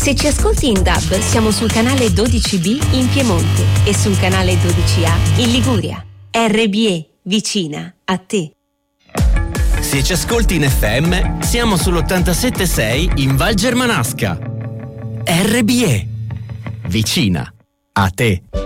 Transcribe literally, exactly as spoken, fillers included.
Se ci ascolti in D A B, siamo sul canale dodici B in Piemonte e sul canale dodici A in Liguria. R B E, vicina a te. Se ci ascolti in F M, siamo sull'ottantasette virgola sei in Val Germanasca. R B E, vicina a te.